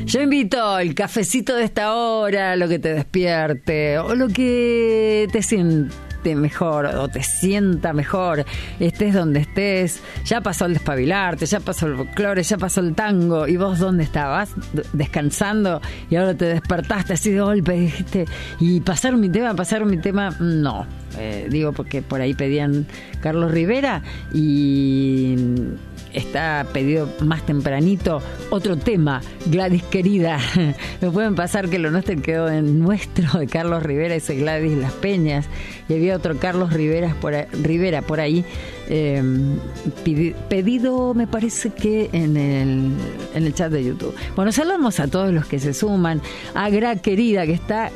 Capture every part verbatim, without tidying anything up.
Yo invito el cafecito de esta hora, lo que te despierte o lo que te siente mejor o te sienta mejor, estés donde estés. Ya pasó el despabilarte, ya pasó el folclore, ya pasó el tango. ¿Y vos dónde estabas? Descansando y ahora te despertaste así de golpe y dijiste, ¿y pasaron mi tema? ¿Pasaron mi tema? No, eh, digo porque por ahí pedían Carlos Rivera y está pedido más tempranito otro tema, Gladys querida. No pueden pasar que lo nuestro quedó en nuestro de Carlos Rivera, ese Gladys Las Peñas, y había otro Carlos Rivera por ahí, Rivera por ahí eh, pidi, pedido me parece que en el, en el chat de YouTube. Bueno, saludamos a todos los que se suman, a Gra querida que está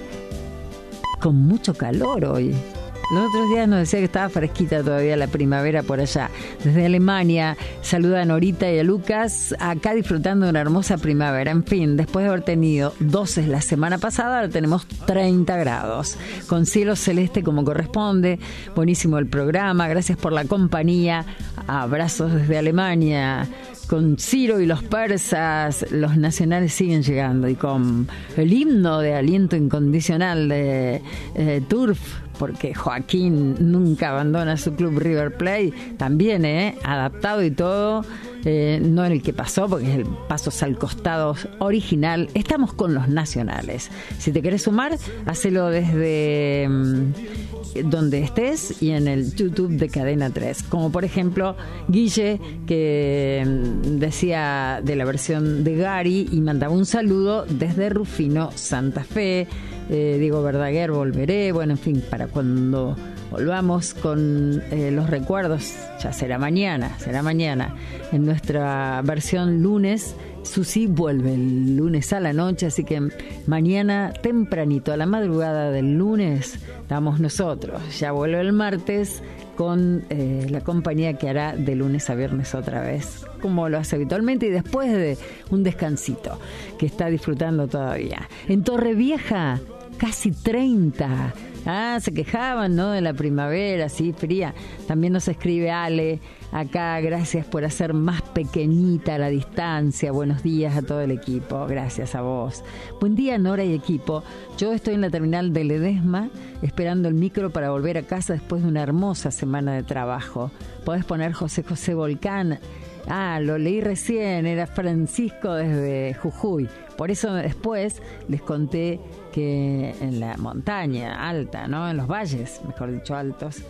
con mucho calor hoy. Los otros días nos decía que estaba fresquita todavía la primavera por allá. Desde Alemania, saluda a Norita y a Lucas, acá disfrutando de una hermosa primavera. En fin, después de haber tenido doce la semana pasada, ahora tenemos treinta grados, con cielo celeste como corresponde. Buenísimo el programa, gracias por la compañía. Abrazos desde Alemania. Con Ciro y los persas, los nacionales siguen llegando. Y con el himno de aliento incondicional de eh, Turf, porque Joaquín nunca abandona su club River Plate, también, ¿eh? Adaptado y todo, eh, no en el que pasó, porque es el Pasos al Costado original. Estamos con los nacionales. Si te querés sumar, hacelo desde mmm, donde estés y en el YouTube de Cadena tres. Como por ejemplo, Guille, que mmm, decía de la versión de Gary y mandaba un saludo desde Rufino, Santa Fe. Eh, Diego Verdaguer, volveré, bueno, en fin, para cuando volvamos con eh, los recuerdos, ya será mañana, será mañana, en nuestra versión lunes. Susi vuelve el lunes a la noche, así que mañana tempranito, a la madrugada del lunes, estamos nosotros. Ya vuelve el martes con eh, la compañía que hará de lunes a viernes otra vez, como lo hace habitualmente, y después de un descansito que está disfrutando todavía. En Torrevieja, casi treinta. Ah, se quejaban, ¿no? De la primavera, así fría. También nos escribe Ale acá, gracias por hacer más pequeñita la distancia. Buenos días a todo el equipo, gracias a vos. Buen día, Nora y equipo. Yo estoy en la terminal de Ledesma, esperando el micro para volver a casa después de una hermosa semana de trabajo. Podés poner José José Volcán. Ah, lo leí recién, era Francisco desde Jujuy. Por eso después les conté que en la montaña alta, ¿no? En los valles, mejor dicho, altos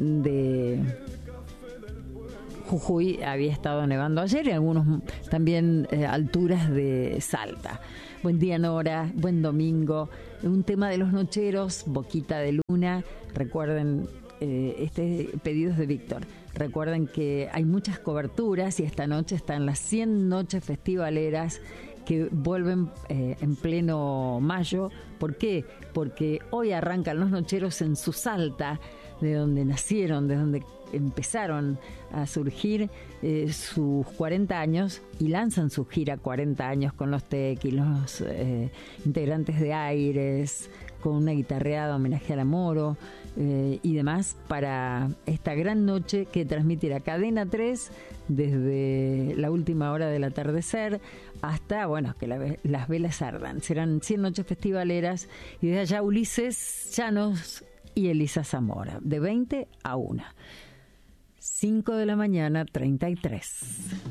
de Jujuy había estado nevando ayer y algunos también eh, alturas de Salta. Buen día, Nora, buen domingo. Un tema de los nocheros, Boquita de Luna. Recuerden, eh, este pedido es de Víctor. Recuerden que hay muchas coberturas y esta noche están las cien noches festivaleras que vuelven eh, en pleno mayo. ¿Por qué? Porque hoy arrancan los nocheros en su Salta, de donde nacieron, de donde empezaron a surgir eh, sus cuarenta años, y lanzan su gira cuarenta años con los Tequis, los eh, integrantes de Aires, con una guitarreada homenaje a la Moro eh, y demás, para esta gran noche que transmitirá Cadena tres desde la última hora del atardecer hasta, bueno, que la, las velas ardan. Serán cien noches festivaleras, y desde allá Ulises Llanos y Elisa Zamora, de veinte a una. cinco de la mañana, treinta y tres.